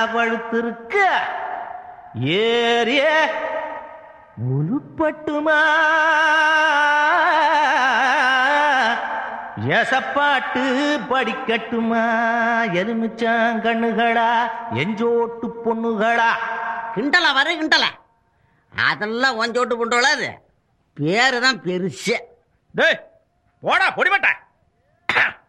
பழுத்திருக்க ஏறிய உருப்பட்டுமா எசப்பாட்டு படிக்கட்டுமா எலுமிச்சாங்கண்ணுகளா எஞ்சோட்டு பொண்ணுகளா. கிண்டலா வர கிண்டல அதெல்லாம் ஒஞ்சோட்டு பொண்ணுகளா. அது பேரு தான் பெருசு. போடா பொடிமட்ட